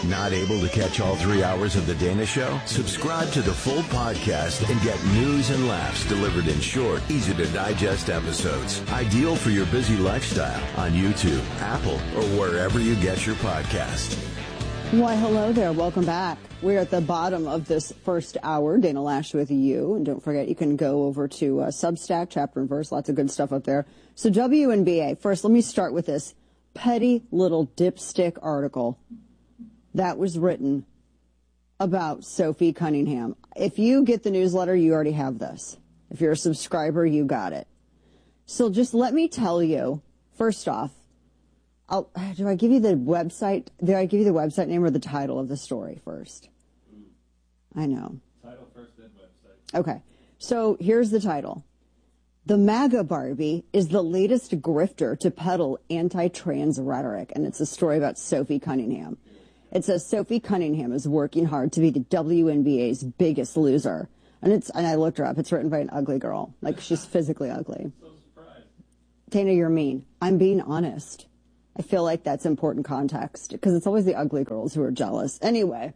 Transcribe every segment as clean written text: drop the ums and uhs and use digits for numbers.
Not able to catch all 3 hours of The Dana Show? Subscribe to the full podcast and get news and laughs delivered in short, easy-to-digest episodes. Ideal for your busy lifestyle on YouTube, Apple, or wherever you get your podcast. Why, hello there. Welcome back. We're at the bottom of this first hour. Dana Loesch with you. And don't forget, you can go over to Substack, chapter and verse. Lots of good stuff up there. So WNBA. First, let me start with this petty little dipstick article that was written about Sophie Cunningham. If you get the newsletter, you already have this. If you're a subscriber, you got it. So just let me tell you, first off, do I give you the website? Did I give you the website name or the title of the story first? I know. Title first, then website. Okay. So here's the title. The MAGA Barbie is the latest grifter to peddle anti-trans rhetoric. And it's a story about Sophie Cunningham. It says Sophie Cunningham is working hard to be the WNBA's biggest loser. And I looked her up. It's written by an ugly girl. Like, she's physically ugly. So surprised. Dana, you're mean. I'm being honest. I feel like that's important context because it's always the ugly girls who are jealous. Anyway.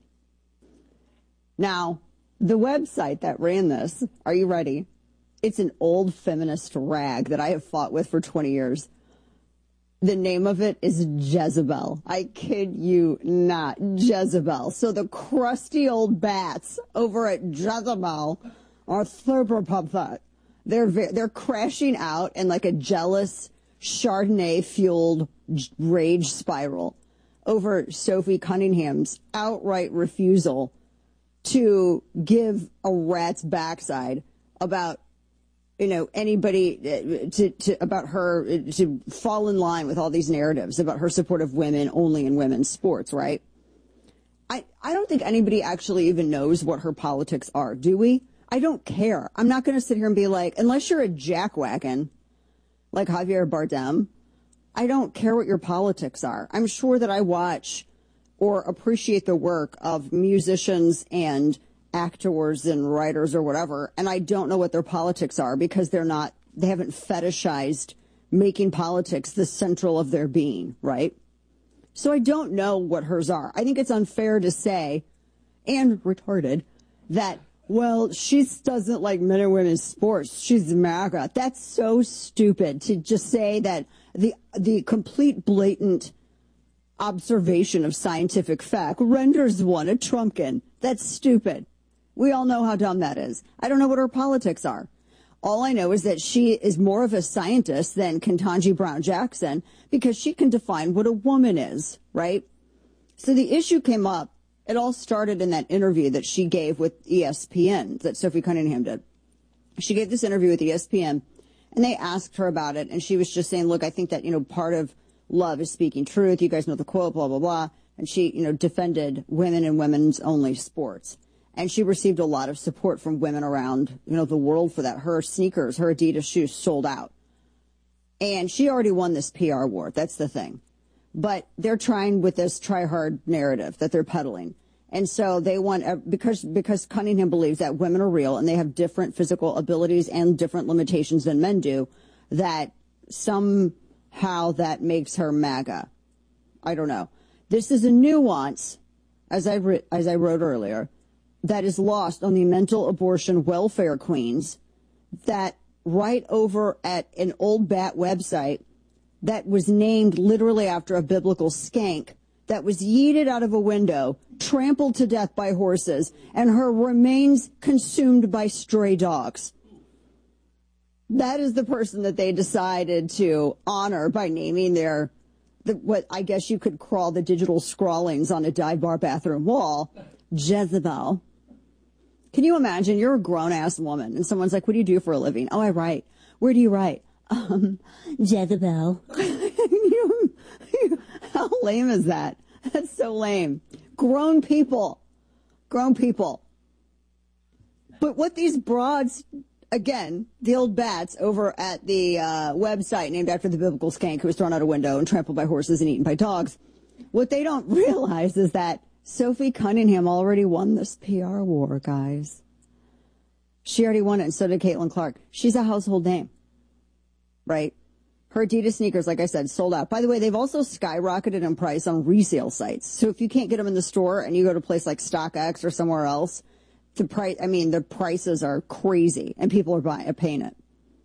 Now, the website that ran this, are you ready? It's an old feminist rag that I have fought with for 20 years. The name of it is Jezebel. I kid you not, Jezebel. So the crusty old bats over at Jezebel are super puppet. They're crashing out in like a jealous Chardonnay-fueled rage spiral over Sophie Cunningham's outright refusal to give a rat's backside about anybody about her to fall in line with all these narratives about her support of women only in women's sports, right? I don't think anybody actually even knows what her politics are, do we? I don't care. I'm not going to sit here and be like, unless you're a jackwagon like Javier Bardem, I don't care what your politics are. I'm sure that I watch or appreciate the work of musicians and actors and writers or whatever, and I don't know what their politics are because they haven't fetishized making politics the central of their being, right? So I don't know what hers are. I think it's unfair to say, and retarded, that, well, she doesn't like men and women's sports. She's MAGA. That's so stupid to just say that the complete blatant observation of scientific fact renders one a Trumpkin. That's stupid. We all know how dumb that is. I don't know what her politics are. All I know is that she is more of a scientist than Ketanji Brown Jackson because she can define what a woman is, right? So the issue came up. It all started in that interview that she gave with ESPN that Sophie Cunningham did. She gave this interview with ESPN, and they asked her about it, and she was just saying, look, I think that, part of love is speaking truth. You guys know the quote, blah, blah, blah. And she, defended women and women's only sports. And she received a lot of support from women around, the world for that. Her sneakers, her Adidas shoes sold out. And she already won this PR war. That's the thing. But they're trying with this try-hard narrative that they're peddling. And so they want, because Cunningham believes that women are real and they have different physical abilities and different limitations than men do, that somehow that makes her MAGA. I don't know. This is a nuance, as I wrote earlier, that is lost on the mental abortion welfare queens that write over at an old bat website that was named literally after a biblical skank that was yeeted out of a window, trampled to death by horses, and her remains consumed by stray dogs. That is the person that they decided to honor by naming what I guess you could call the digital scrawlings on a dive bar bathroom wall, Jezebel. Can you imagine? You're a grown-ass woman, and someone's like, what do you do for a living? Oh, I write. Where do you write? Jezebel. How lame is that? That's so lame. Grown people. But what these broads, again, the old bats over at the website named after the biblical skank who was thrown out a window and trampled by horses and eaten by dogs, what they don't realize is that Sophie Cunningham already won this PR war, guys. She already won it, and so did Caitlin Clark. She's a household name, right? Her Adidas sneakers, like I said, sold out. By the way, they've also skyrocketed in price on resale sites. So if you can't get them in the store and you go to a place like StockX or somewhere else, the prices are crazy and people are paying it.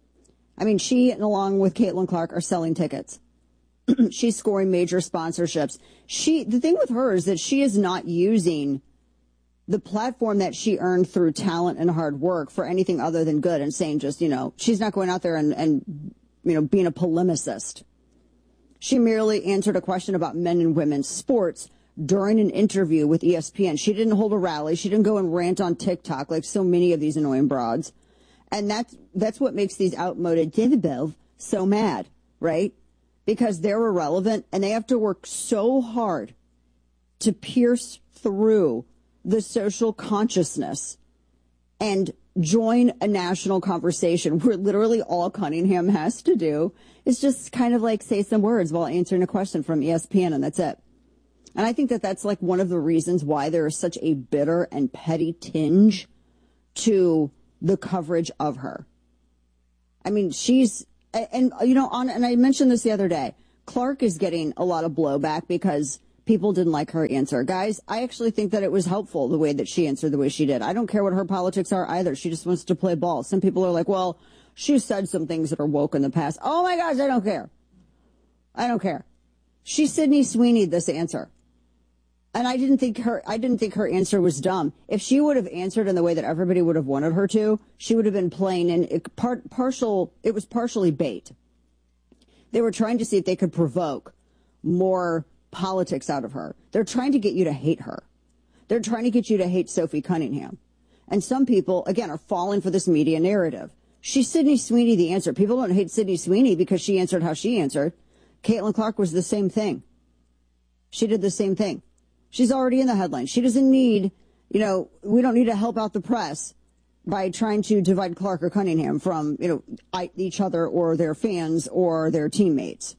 I mean, she, along with Caitlin Clark, are selling tickets. She's scoring major sponsorships. The thing with her is that she is not using the platform that she earned through talent and hard work for anything other than good and saying just, she's not going out there and being a polemicist. She merely answered a question about men and women's sports during an interview with ESPN. She didn't hold a rally. She didn't go and rant on TikTok like so many of these annoying broads. And that's what makes these outmoded Divabev so mad, right? Because they're irrelevant and they have to work so hard to pierce through the social consciousness and join a national conversation where literally all Cunningham has to do is just kind of like say some words while answering a question from ESPN, and that's it. And I think that that's like one of the reasons why there is such a bitter and petty tinge to the coverage of her. I mean, and I mentioned this the other day, Clark is getting a lot of blowback because people didn't like her answer. Guys, I actually think that it was helpful the way that she answered the way she did. I don't care what her politics are either. She just wants to play ball. Some people are like, well, she said some things that are woke in the past. Oh my gosh, I don't care. I don't care. She Sydney Sweeney'd this answer. And I didn't think her answer was dumb. If she would have answered in the way that everybody would have wanted her to, she would have been playing in it was partially bait. They were trying to see if they could provoke more politics out of her. They're trying to get you to hate her. They're trying to get you to hate Sophie Cunningham. And some people, again, are falling for this media narrative. She's Sydney Sweeney the answer. People don't hate Sydney Sweeney because she answered how she answered. Caitlin Clark was the same thing. She did the same thing. She's already in the headlines. She doesn't need, we don't need to help out the press by trying to divide Clark or Cunningham from, each other or their fans or their teammates.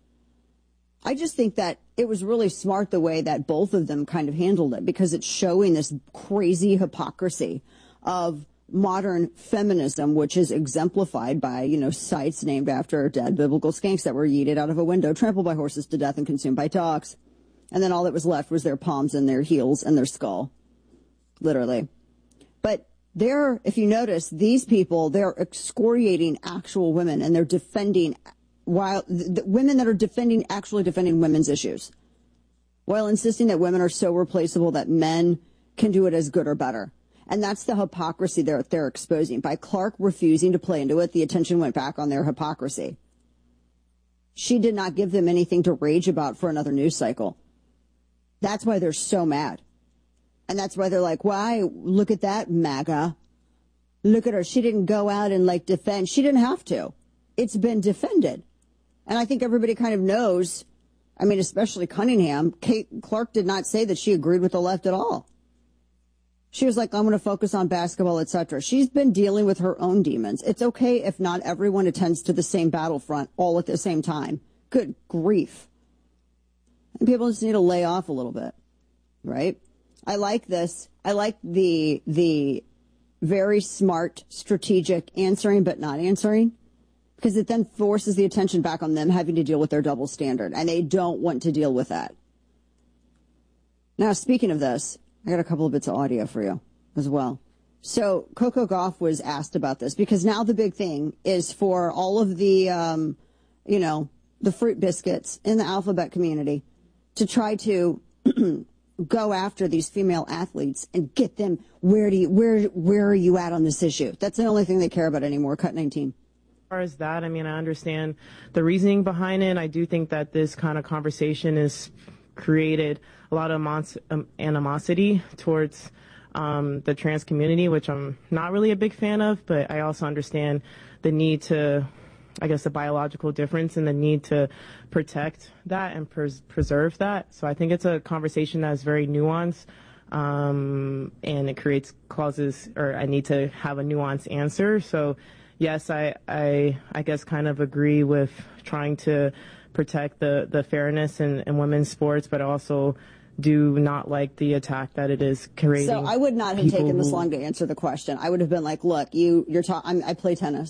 I just think that it was really smart the way that both of them kind of handled it, because it's showing this crazy hypocrisy of modern feminism, which is exemplified by, sites named after dead biblical skanks that were yeeted out of a window, trampled by horses to death and consumed by dogs. And then all that was left was their palms and their heels and their skull, literally. But if you notice, these people, they're excoriating actual women, and they're defending the women that are actually defending women's issues, while insisting that women are so replaceable that men can do it as good or better. And that's the hypocrisy they're exposing. By Clark refusing to play into it, the attention went back on their hypocrisy. She did not give them anything to rage about for another news cycle. That's why they're so mad. And that's why they're like, why? Look at that, MAGA. Look at her. She didn't go out and defend. She didn't have to. It's been defended. And I think everybody kind of knows, especially Cunningham, Clark did not say that she agreed with the left at all. She was like, I'm going to focus on basketball, etc. She's been dealing with her own demons. It's okay if not everyone attends to the same battlefront all at the same time. Good grief. And people just need to lay off a little bit, right? I like this. I like the very smart, strategic answering but not answering, because it then forces the attention back on them having to deal with their double standard, and they don't want to deal with that. Now, speaking of this, I got a couple of bits of audio for you as well. So Coco Gauff was asked about this, because now the big thing is for all of the, the fruit biscuits in the alphabet community to try to go after these female athletes and get them, where are you at on this issue? That's the only thing they care about anymore, Cut 19. As far as that, I understand the reasoning behind it. I do think that this kind of conversation has created a lot of animosity towards the trans community, which I'm not really a big fan of, but I also understand the need to, the biological difference and the need to protect that and preserve that. So I think it's a conversation that is very nuanced, and it creates I need to have a nuanced answer. So yes, I guess kind of agree with trying to protect the fairness in women's sports, but also do not like the attack that it is creating. So I would not have taken this long to answer the question. I would have been like, look, I play tennis.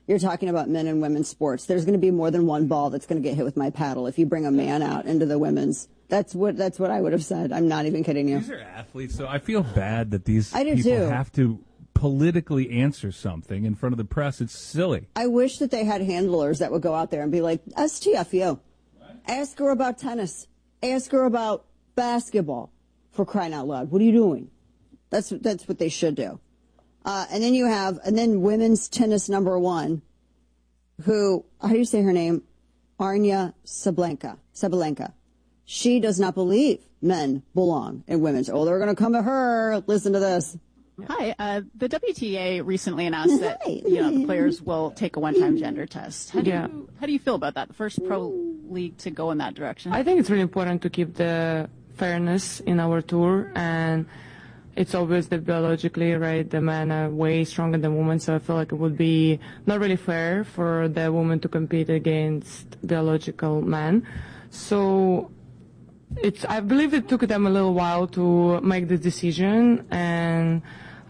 You're talking about men and women's sports. There's going to be more than one ball that's going to get hit with my paddle if you bring a man out into the women's. That's what I would have said. I'm not even kidding you. These are athletes, so I feel bad that these I do people too. have to politically answer something in front of the press. It's silly. I wish that they had handlers that would go out there and be like, STFU. Ask her about tennis. Ask her about basketball, for crying out loud. What are you doing? That's what they should do. And then women's tennis number one, who, how do you say her name? Aryna Sabalenka. She does not believe men belong in women's. Oh, they're going to come at her. Listen to this. Hi. The WTA recently announced that the players will take a one-time gender test. How do you feel about that? The first pro league to go in that direction. I think it's really important to keep the fairness in our tour, and it's obvious that biologically, right, the men are way stronger than women, so I feel like it would be not really fair for the women to compete against biological men. So I believe it took them a little while to make this decision, and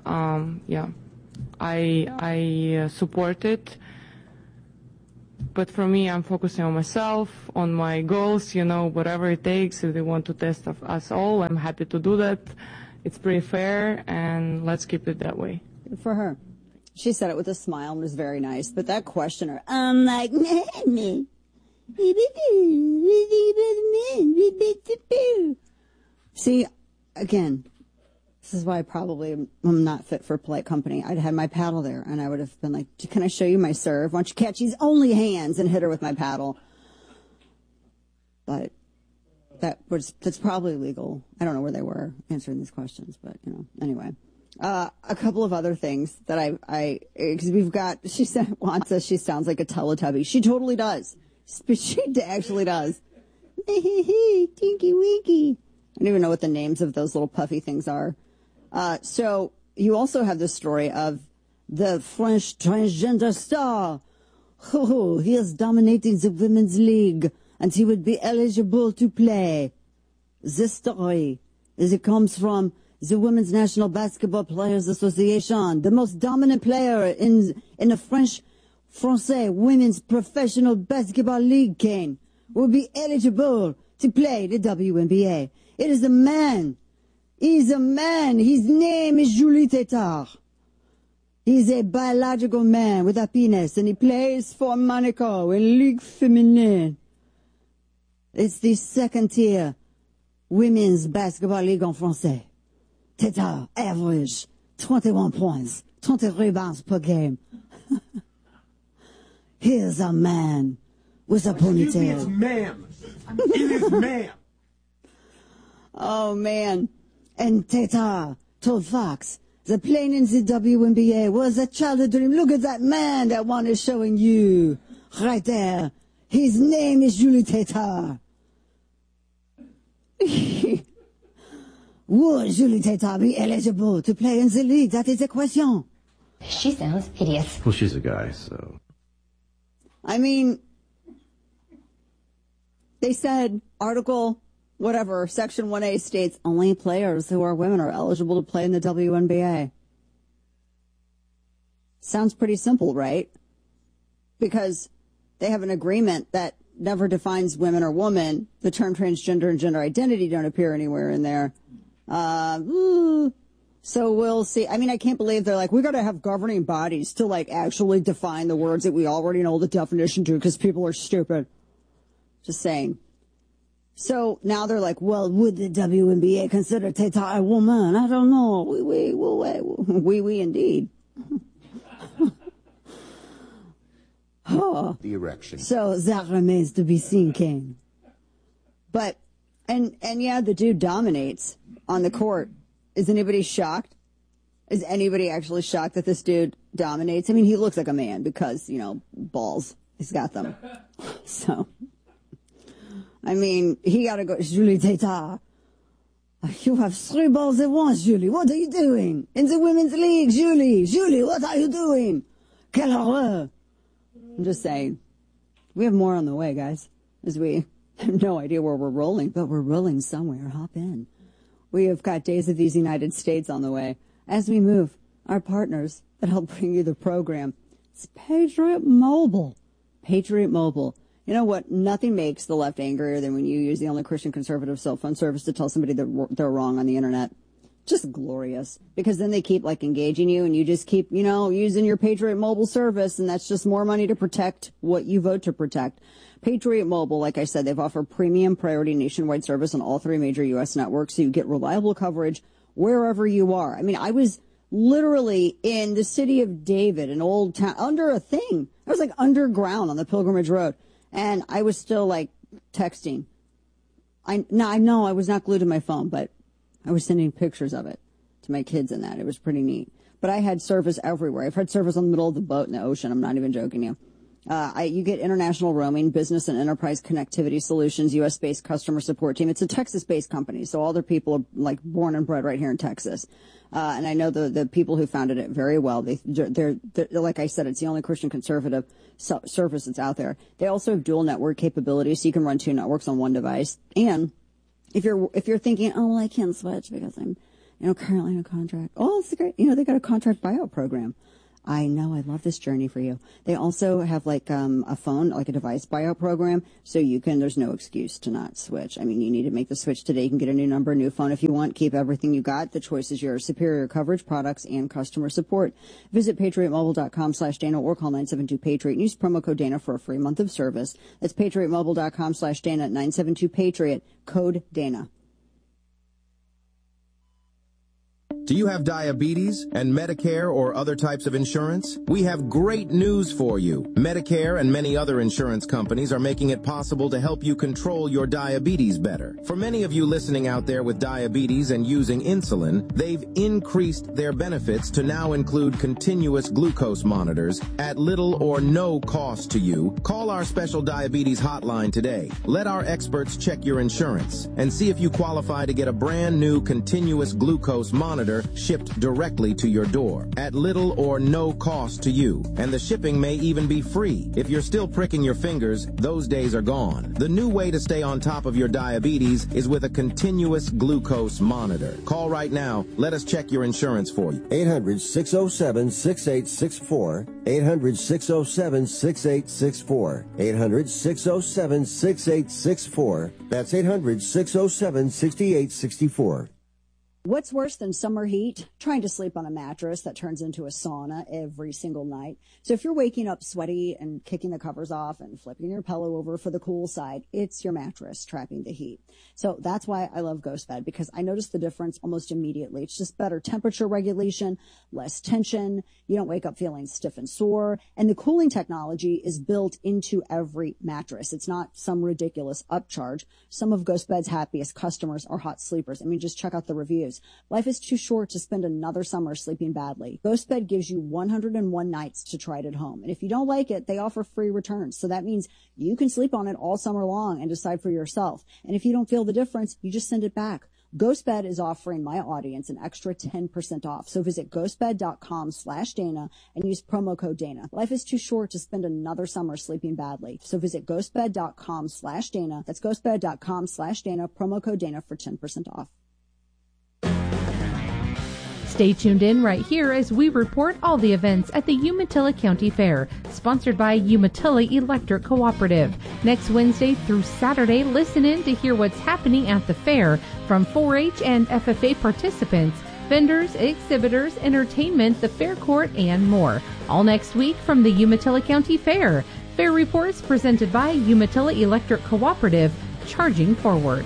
I support it. But for me, I'm focusing on myself, on my goals, whatever it takes. If they want to test us all, I'm happy to do that. It's pretty fair, and let's keep it that way. Good for her. She said it with a smile and was very nice. But that questioner, I'm like, man. See, again, this is why I probably am not fit for polite company. I'd had my paddle there, and I would have been like, can I show you my serve? Why don't you catch these only hands and hit her with my paddle? But that's probably legal. I don't know where they were answering these questions, but, anyway. A couple of other things that because we've got, she says she sounds like a Teletubby. She totally does. She actually does. Tinky Winky. I don't even know what the names of those little puffy things are. So you also have the story of the French transgender star. He is dominating the women's league, and he would be eligible to play. This story it comes from the Women's National Basketball Players Association, the most dominant player in the Francais Women's Professional Basketball League, Kane, will be eligible to play the WNBA. It is a man. He's a man. His name is Julie Tétart. He's a biological man with a penis, and he plays for Monaco in Ligue Féminine. It's the second-tier women's basketball league en français. Tétart average 21 points, 20 rebounds per game. Here's a man with a ponytail. Excuse me, it's ma'am. It is ma'am. Oh, man. And Tétart told Fox, the playing in the WNBA was a childhood dream. Look at that man that one is showing you. Right there. His name is Julie Tétart. Would Julie Tétart be eligible to play in the league? That is the question. She sounds hideous. Well, she's a guy, so. I mean, they said article, whatever, section 1A states only players who are women are eligible to play in the WNBA. Sounds pretty simple, right? Because they have an agreement that never defines women or woman. The term transgender and gender identity don't appear anywhere in there. So we'll see. I mean, I can't believe they're like, we got to have governing bodies to like actually define the words that we already know the definition to because people are stupid. Just saying. So now they're like, well, would the WNBA consider Tétart a woman? I don't know. We indeed. Oh. The erection. So that remains to be seen, Kane. But, and yeah, the dude dominates on the court. Is anybody shocked? Is anybody actually shocked that this dude dominates? I mean, he looks like a man because, balls. He's got them. So, I mean, he got to go. Julie Tétart. You have 3 balls at once, Julie. What are you doing? In the women's league, Julie. Julie, what are you doing? Quelle horreur. I'm just saying. We have more on the way, guys. As we have no idea where we're rolling, but we're rolling somewhere. Hop in. We have got Days of these United States on the way. As we move, our partners that help bring you the program, It's Patriot Mobile. Patriot Mobile. You know what? Nothing makes the left angrier than when you use the only Christian conservative cell phone service to tell somebody that they're wrong on the internet. Just glorious. Because then they keep engaging you and you just keep, using your Patriot Mobile service, and that's just more money to protect what you vote to protect. Patriot Mobile, like I said, they've offered premium priority nationwide service on all 3 major U.S. networks, so you get reliable coverage wherever you are. I mean, I was literally in the city of David, an old town, under a thing. I was underground on the Pilgrimage Road. And I was still texting. I know I was not glued to my phone, but I was sending pictures of it to my kids and that. It was pretty neat. But I had service everywhere. I've had service on the middle of the boat in the ocean. I'm not even joking you. You get international roaming, business and enterprise connectivity solutions, U.S.-based customer support team. It's a Texas-based company, so all their people are born and bred right here in Texas. And I know the people who founded it very well. They're like I said, it's the only Christian conservative service that's out there. They also have dual network capabilities, so you can run 2 networks on 1 device. And if you're thinking, oh, well, I can't switch because I'm, currently in a contract. Oh, it's great. They got a contract buyout program. I know. I love this journey for you. They also have a phone, a device buyout program. So there's no excuse to not switch. I mean, you need to make the switch today. You can get a new number, new phone if you want. Keep everything you got. The choice is yours. Superior coverage, products, and customer support. Visit patriotmobile.com/Dana or call 972-PATRIOT and use promo code Dana for a free month of service. That's patriotmobile.com/Dana at 972-PATRIOT, code Dana. Do you have diabetes and Medicare or other types of insurance? We have great news for you. Medicare and many other insurance companies are making it possible to help you control your diabetes better. For many of you listening out there with diabetes and using insulin, they've increased their benefits to now include continuous glucose monitors at little or no cost to you. Call our special diabetes hotline today. Let our experts check your insurance and see if you qualify to get a brand new continuous glucose monitor shipped directly to your door at little or no cost to you. And the shipping may even be free. If you're still pricking your fingers, those days are gone. The new way to stay on top of your diabetes is with a continuous glucose monitor. Call right now. Let us check your insurance for you. 800-607-6864. 800-607-6864. 800-607-6864. That's 800-607-6864. What's worse than summer heat? Trying to sleep on a mattress that turns into a sauna every single night. So if you're waking up sweaty and kicking the covers off and flipping your pillow over for the cool side, it's your mattress trapping the heat. So that's why I love GhostBed, because I notice the difference almost immediately. It's just better temperature regulation, less tension. You don't wake up feeling stiff and sore. And the cooling technology is built into every mattress. It's not some ridiculous upcharge. Some of GhostBed's happiest customers are hot sleepers. I mean, just check out the reviews. Life is too short to spend another summer sleeping badly. GhostBed gives you 101 nights to try it at home. And if you don't like it, they offer free returns. So that means you can sleep on it all summer long and decide for yourself. And if you don't feel the difference, you just send it back. GhostBed is offering my audience an extra 10% off. So visit ghostbed.com/Dana and use promo code Dana. Life is too short to spend another summer sleeping badly. So visit ghostbed.com/Dana. That's ghostbed.com/Dana, promo code Dana for 10% off. Stay tuned in right here as we report all the events at the Umatilla County Fair, sponsored by Umatilla Electric Cooperative. Next Wednesday through Saturday, listen in to hear what's happening at the fair from 4-H and FFA participants, vendors, exhibitors, entertainment, the fair court, and more. All next week from the Umatilla County Fair. Fair reports presented by Umatilla Electric Cooperative, charging forward.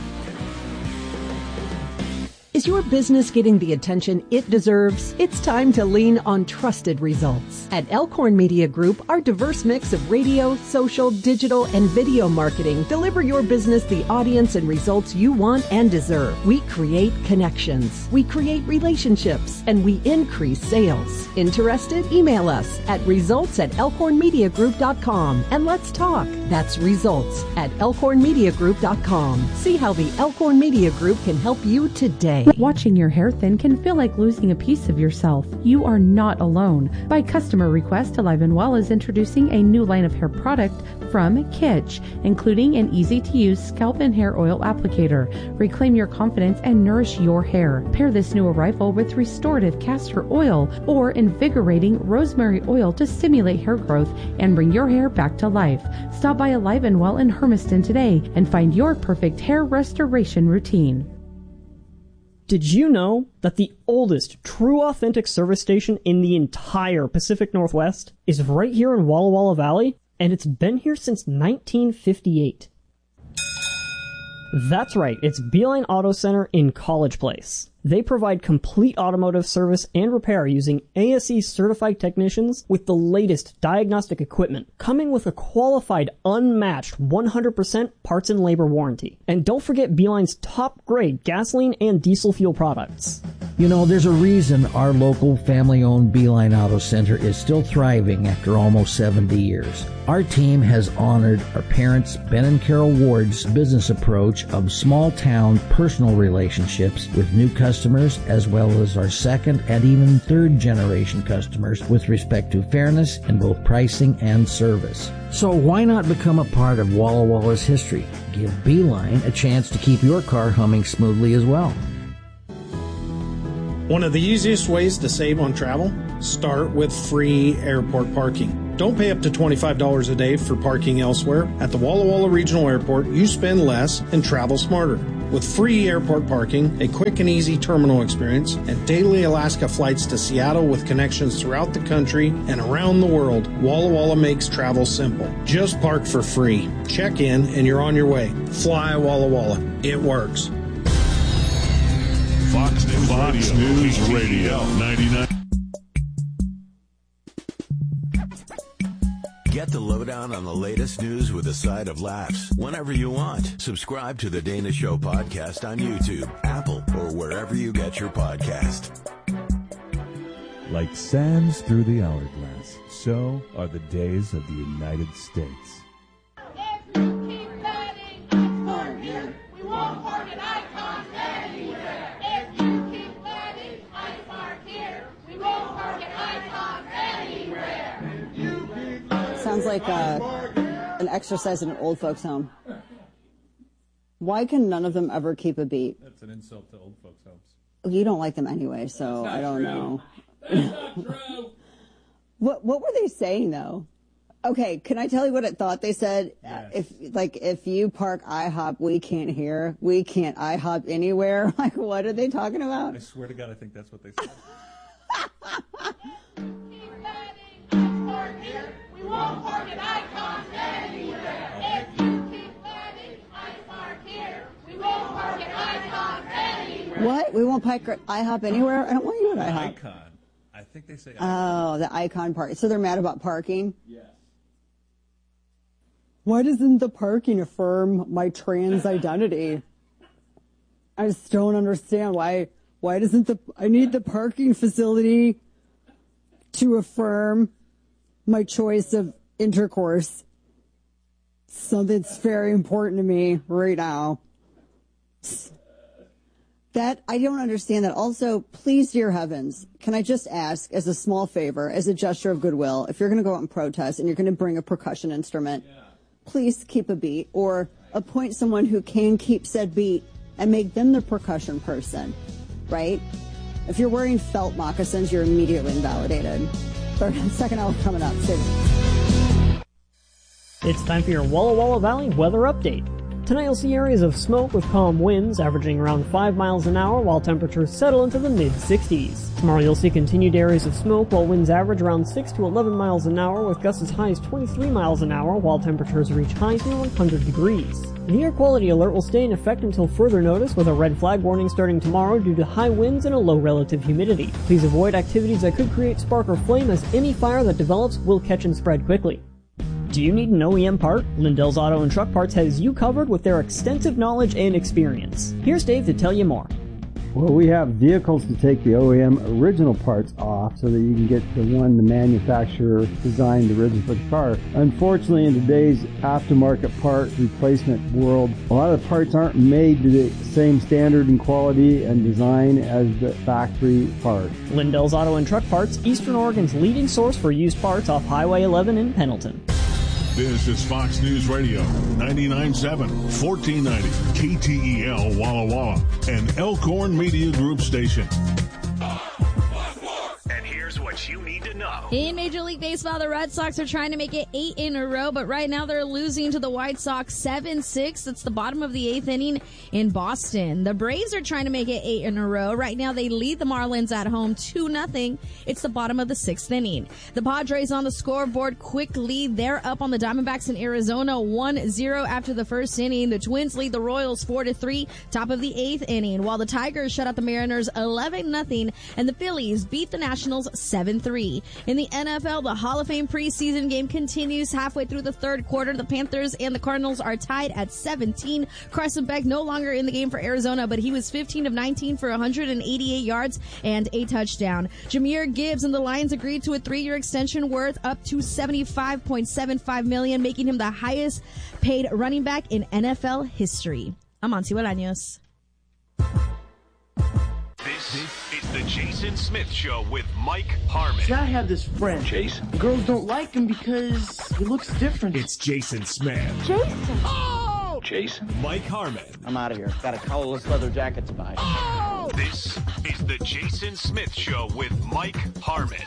Is your business getting the attention it deserves? It's time to lean on trusted results. At Elkhorn Media Group, our diverse mix of radio, social, digital, and video marketing deliver your business the audience and results you want and deserve. We create connections, we create relationships, and we increase sales. Interested? Email us at results@elkhornmediagroup.com and let's talk. That's results@elkhornmediagroup.com. See how the Elkhorn Media Group can help you today. Watching your hair thin can feel like losing a piece of yourself. You are not alone. By customer request, Alive and Well is introducing a new line of hair product from Kitsch, including an easy-to-use scalp and hair oil applicator. Reclaim your confidence and nourish your hair. Pair this new arrival with restorative castor oil or invigorating rosemary oil to stimulate hair growth and bring your hair back to life. Stop by Alive and Well in Hermiston today and find your perfect hair restoration routine. Did you know that the oldest true authentic service station in the entire Pacific Northwest is right here in Walla Walla Valley? And it's been here since 1958. That's right, it's Beeline Auto Center in College Place. They provide complete automotive service and repair using ASE certified technicians with the latest diagnostic equipment, coming with a qualified, unmatched 100% parts and labor warranty. And don't forget Beeline's top grade gasoline and diesel fuel products. You know, there's a reason our local family-owned Beeline Auto Center is still thriving after almost 70 years. Our team has honored our parents, Ben and Carol Ward's business approach of small-town personal relationships with new customers, as well as our second and even third-generation customers with respect to fairness in both pricing and service. So why not become a part of Walla Walla's history? Give Beeline a chance to keep your car humming smoothly as well. One of the easiest ways to save on travel? Start with free airport parking. Don't pay up to $25 a day for parking elsewhere. At the Walla Walla Regional Airport, you spend less and travel smarter. With free airport parking, a quick and easy terminal experience, and daily Alaska flights to Seattle with connections throughout the country and around the world, Walla Walla makes travel simple. Just park for free. Check in and you're on your way. Fly Walla Walla. It works. Fox News Radio 99. Get the lowdown on the latest news with a side of laughs whenever you want. Subscribe to the Dana Show podcast on YouTube, Apple, or wherever you get your podcast. Like sands through the hourglass, so are the days of the United States. Sounds like an exercise in an old folks' home. Why can none of them ever keep a beat? That's an insult to old folks' homes. You don't like them anyway, so I don't know. That's not true. What were they saying though? Okay, can I tell you what I thought they said? Yes. If you park IHOP, we can't hear. We can't IHOP anywhere. Like, what are they talking about? I swear to God, I think that's what they said. We won't park at icons anywhere. If you keep letting I park here, we won't park at icons anywhere. What? We won't park at IHOP anywhere? I don't want you at IHOP. Icon. I think they say icon. Oh, the icon part. So they're mad about parking? Yes. Why doesn't the parking affirm my trans identity? I just don't understand why doesn't I need the parking facility to affirm my choice of intercourse. Something that's very important to me right now. That, I don't understand that. Also, please, dear heavens, can I just ask, as a small favor, as a gesture of goodwill, if you're going to go out and protest and you're going to bring a percussion instrument, please keep a beat or appoint someone who can keep said beat and make them the percussion person, right? If you're wearing felt moccasins, you're immediately invalidated. Second hour coming up. It's time for your Walla Walla Valley weather update. Tonight you'll see areas of smoke with calm winds averaging around 5 miles an hour while temperatures settle into the mid-60s. Tomorrow you'll see continued areas of smoke while winds average around 6 to 11 miles an hour with gusts as high as 23 miles an hour while temperatures reach highs near 100 degrees. The air quality alert will stay in effect until further notice with a red flag warning starting tomorrow due to high winds and a low relative humidity. Please avoid activities that could create spark or flame as any fire that develops will catch and spread quickly. Do you need an OEM part? Lindell's Auto and Truck Parts has you covered with their extensive knowledge and experience. Here's Dave to tell you more. Well, we have vehicles to take the OEM original parts off so that you can get the one the manufacturer designed originally for the car. Unfortunately, in today's aftermarket part replacement world, a lot of the parts aren't made to the same standard and quality and design as the factory part. Lindell's Auto and Truck Parts, Eastern Oregon's leading source for used parts off Highway 11 in Pendleton. This is Fox News Radio, 99.7, 1490, KTEL Walla Walla, and Elkhorn Media Group station. And here's what you need to know. In Major League Baseball, the Red Sox are trying to make it 8 in a row, but right now they're losing to the White Sox 7-6. It's the bottom of the 8th inning in Boston. The Braves are trying to make it 8 in a row. Right now they lead the Marlins at home 2-0. It's the bottom of the 6th inning. The Padres on the scoreboard, quick lead. They're up on the Diamondbacks in Arizona 1-0 after the first inning. The Twins lead the Royals 4-3, top of the 8th inning, while the Tigers shut out the Mariners 11-0, and the Phillies beat the Nationals 7-3. In the NFL, the Hall of Fame preseason game continues halfway through the third quarter. The Panthers and the Cardinals are tied at 17. Carson Beck no longer in the game for Arizona, but he was 15 of 19 for 188 yards and a touchdown. Jahmyr Gibbs and the Lions agreed to a 3-year extension worth up to $75.75 million, making him the highest paid running back in NFL history. I'm Monty Bolaños. This is the Jason Smith Show with Mike Harmon. See, I have this friend. Jason. Girls don't like him because he looks different. It's Jason Smith. Jason. Oh! Jason. Mike Harmon. I'm out of here. Got a collarless leather jacket to buy. Oh! This is the Jason Smith Show with Mike Harmon.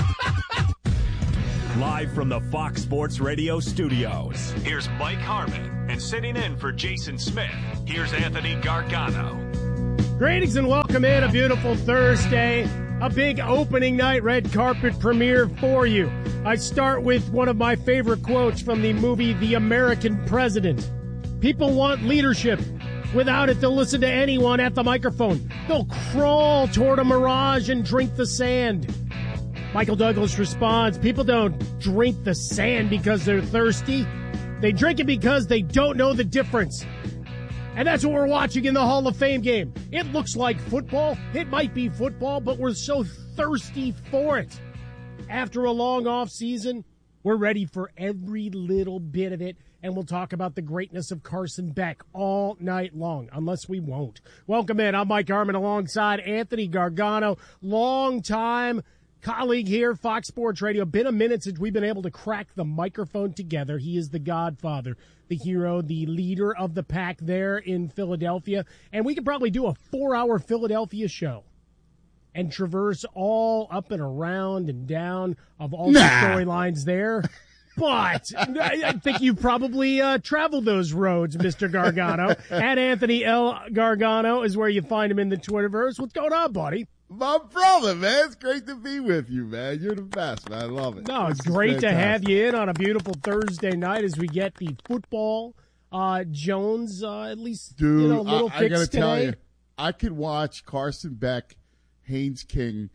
Live from the Fox Sports Radio studios. Here's Mike Harmon, and sitting in for Jason Smith, here's Anthony Gargano. Greetings and welcome in. A beautiful Thursday. A big opening night red carpet premiere for you. I start with one of my favorite quotes from the movie The American President. People want leadership. Without it, they'll listen to anyone at the microphone. They'll crawl toward a mirage and drink the sand. Michael Douglas responds, people don't drink the sand because they're thirsty. They drink it because they don't know the difference. And that's what we're watching in the Hall of Fame game. It looks like football. It might be football, but we're so thirsty for it. After a long off season, we're ready for every little bit of it, and we'll talk about the greatness of Carson Beck all night long, unless we won't. Welcome in. I'm Mike Harmon alongside Anthony Gargano, longtime colleague here, Fox Sports Radio. Been a minute since we've been able to crack the microphone together. He is the godfather, the hero, the leader of the pack there in Philadelphia. And we could probably do a 4-hour Philadelphia show and traverse all up and around and down of all the storylines there. But I think you've probably traveled those roads, Mr. Gargano. At Anthony L. Gargano is where you find him in the Twitterverse. What's going on, buddy? My brother, man. It's great to be with you, man. You're the best, man. I love it. No, it's great to have you in on a beautiful Thursday night as we get the football Jones, at least, Dude, little I fix gotta today. tell you, I could watch Carson Beck, Haynes King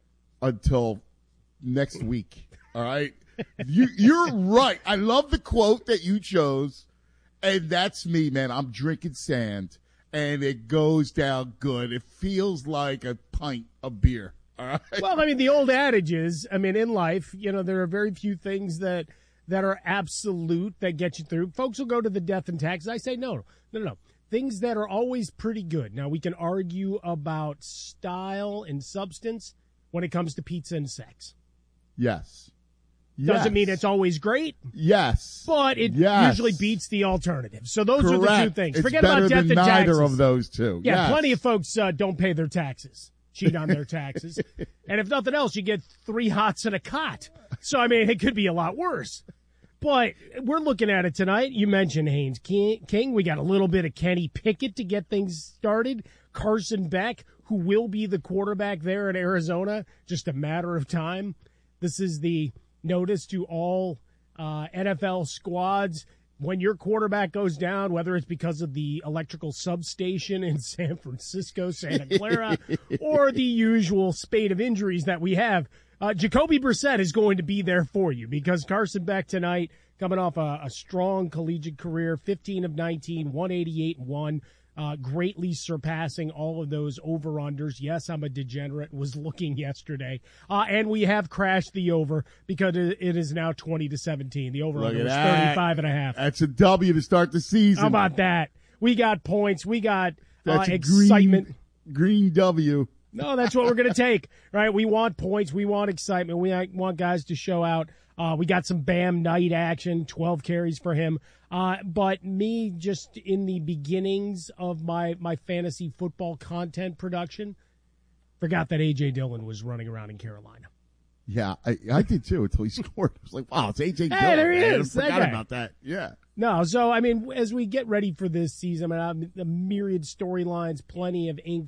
until next week. All right? You're right. I love the quote that you chose, and that's me, man. I'm drinking sand, and it goes down good. It feels like a pint of beer. All right? Well, I mean, the old adage is, in life, there are very few things that are absolute that get you through. Folks will go to the death and taxes. I say no. Things that are always pretty good. Now, we can argue about style and substance when it comes to pizza and sex. Yes. Doesn't mean it's always great. Yes. But it usually beats the alternative. So those are the two things. It's Forget better about death than and taxes. neither of those two. Yeah, yes. Plenty of folks don't pay their taxes, cheat on their taxes. And if nothing else, you get 3 hots and a cot. So, it could be a lot worse. But we're looking at it tonight. You mentioned Haynes King. We got a little bit of Kenny Pickett to get things started. Carson Beck, who will be the quarterback there in Arizona, just a matter of time. This is the notice to all NFL squads. When your quarterback goes down, whether it's because of the electrical substation in San Francisco, Santa Clara, or the usual spate of injuries that we have, Jacoby Brissett is going to be there for you because Carson Beck tonight, coming off a strong collegiate career, 15 of 19, 188-1. greatly surpassing all of those over-unders. Yes, I'm a degenerate, was looking yesterday. And we have crashed the over because it is now 20-17. The over-under was 35.5. That's a W to start the season. How about that? We got points. We got That's excitement. Green W. No, that's what we're going to take, right? We want points. We want excitement. We want guys to show out. We got some Bam Knight action, 12 carries for him. But me, just in the beginnings of my fantasy football content production, forgot that A.J. Dillon was running around in Carolina. Yeah, I did too until he scored. I was like, wow, it's A.J. Dillon. Hey, there he is. I forgot Okay. about that. Yeah. No, so, I mean, as we get ready for this season, I mean, the myriad storylines, plenty of ink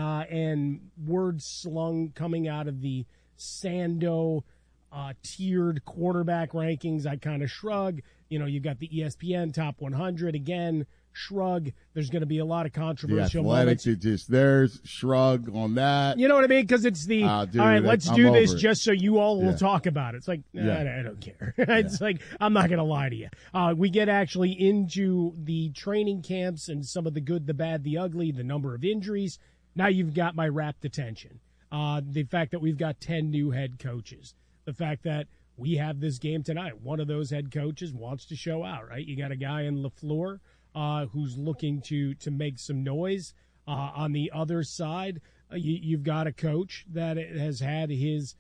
and words slung coming out of the Sando tiered quarterback rankings. I kind of shrug. You've got the ESPN top 100 again. Shrug. There's going to be a lot of controversial Athletics, moments. there's shrug on that. You know what I mean? Because it's the, dude, all right, let's I'm do this over it. just so you all will Yeah. talk about it. It's like, Yeah. I don't care. It's like, I'm not going to lie to you. We get actually into the training camps and some of the good, the bad, the ugly, the number of injuries. Now you've got my rapt attention. The fact that we've got 10 new head coaches. The fact that we have this game tonight. One of those head coaches wants to show out, right? You got a guy in LaFleur who's looking to make some noise. On the other side, you've got a coach that has had his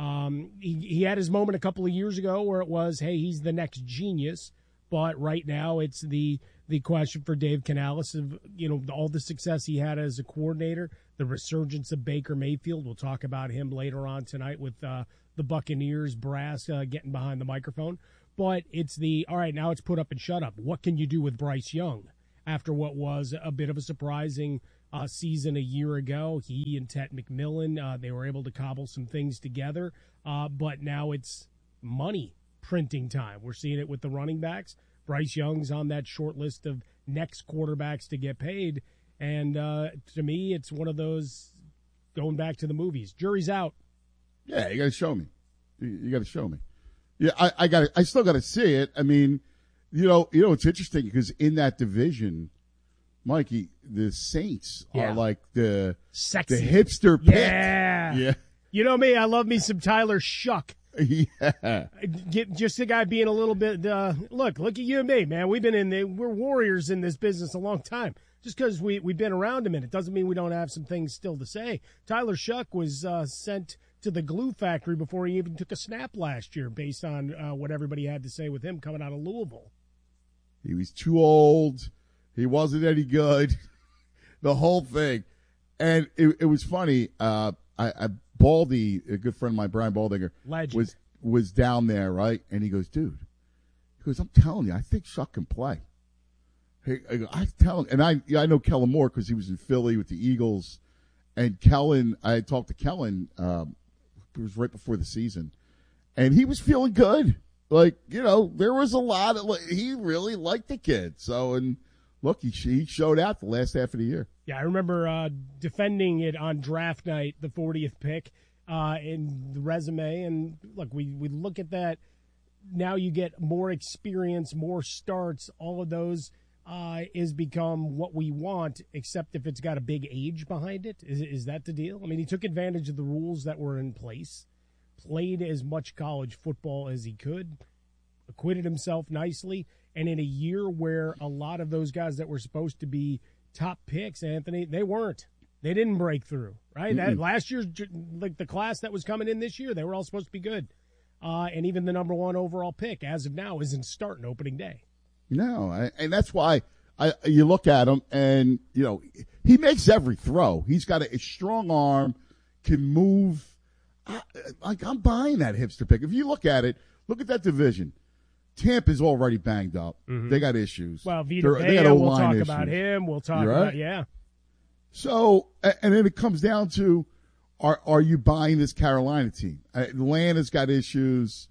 he had his moment a couple of years ago where it was, hey, he's the next genius. But right now it's the question for Dave Canales of, all the success he had as a coordinator, the resurgence of Baker Mayfield. We'll talk about him later on tonight with the Buccaneers brass getting behind the microphone. But it's all right, now it's put up and shut up. What can you do with Bryce Young after what was a bit of a surprising season a year ago? He and Ted McMillan, they were able to cobble some things together. But now it's money printing time. We're seeing it with the running backs. Bryce Young's on that short list of next quarterbacks to get paid. And to me, it's one of those going back to the movies. Jury's out. Yeah, you got to show me. You got to show me. Yeah, I still got to see it. I mean, it's interesting because in that division, Mikey, the Saints are like the sexy, the hipster pick. Yeah. You know me, I love me some Tyler Shuck. Yeah. Just the guy being a little bit, look at you and me, man. We're warriors in this business a long time. Just because we've been around a minute doesn't mean we don't have some things still to say. Tyler Shuck was sent to the glue factory before he even took a snap last year based on what everybody had to say with him coming out of Louisville. He was too old. He wasn't any good. The whole thing. And it was funny. Baldy, a good friend of mine, Brian Baldinger, Legend. was down there, right? And he goes, dude, I'm telling you, I think Shuck can play. Hey, I tell him, and I know Kellen Moore because he was in Philly with the Eagles. And Kellen, I talked to Kellen, it was right before the season, and he was feeling good. Like, there was a lot of, he really liked the kid. So, and look, he showed out the last half of the year. Yeah, I remember defending it on draft night, the 40th pick in the resume. And look, we look at that. Now you get more experience, more starts. All of those is become what we want, except if it's got a big age behind it. Is that the deal? I mean, he took advantage of the rules that were in place, played as much college football as he could, acquitted himself nicely. And in a year where a lot of those guys that were supposed to be top picks, Anthony, they weren't. They didn't break through, right? That last year's, like the class that was coming in this year, they were all supposed to be good. And even the number one overall pick, as of now, isn't starting opening day. No, and that's why you look at him, and he makes every throw. He's got a strong arm, can move. I'm buying that hipster pick. If you look at it, look at that division. Tampa's already banged up. Mm-hmm. They got issues. Well, Vita Vea, we'll talk about him. We'll talk about, yeah. So, and then it comes down to, are you buying this Carolina team? Atlanta's got issues.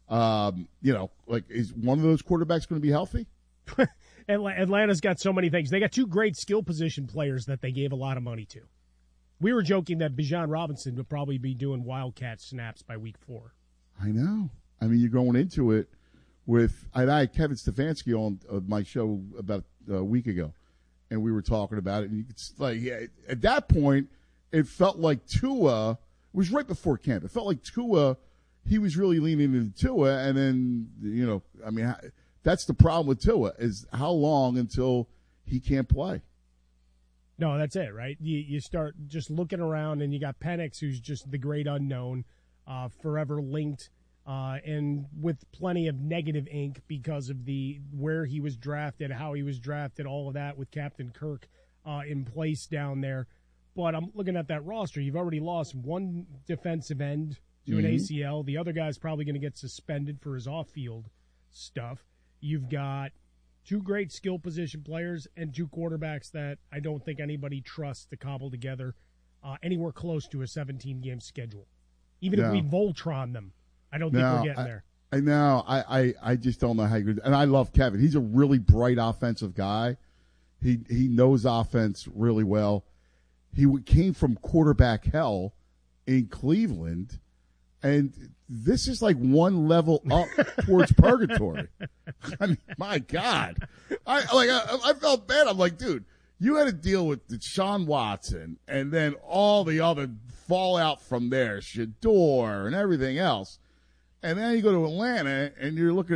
Is one of those quarterbacks going to be healthy? Atlanta's got so many things. They got two great skill position players that they gave a lot of money to. We were joking that Bijan Robinson would probably be doing Wildcat snaps by week 4. I know. I mean, you're going into it with, I had Kevin Stefanski on my show about a week ago, and we were talking about it. And you could, like, at that point, it felt like Tua. It was right before camp. It felt like Tua. He was really leaning into Tua, and then that's the problem with Tua is how long until he can't play. No, that's it, right? You start just looking around, and you got Penix, who's just the great unknown, forever linked, and with plenty of negative ink because of where he was drafted, how he was drafted, all of that with Captain Kirk in place down there. But I'm looking at that roster. You've already lost one defensive end to an ACL. The other guy's probably going to get suspended for his off-field stuff. You've got 2 great skill position players and 2 quarterbacks that I don't think anybody trusts to cobble together anywhere close to a 17-game schedule. Even if we Voltron them, I don't think we're getting there. I know. I just don't know how you – and I love Kevin. He's a really bright offensive guy. He knows offense really well. He came from quarterback hell in Cleveland, and this is like one level up towards purgatory. I mean, my God. I felt bad. I'm like, dude, you had to deal with Deshaun Watson and then all the other fallout from there, Shador and everything else. And then you go to Atlanta and you're looking